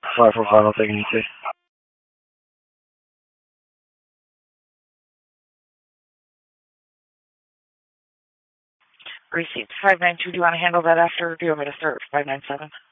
Five for final, taking ET. Received 592. Do you want to handle that after, or do you want me to start 597?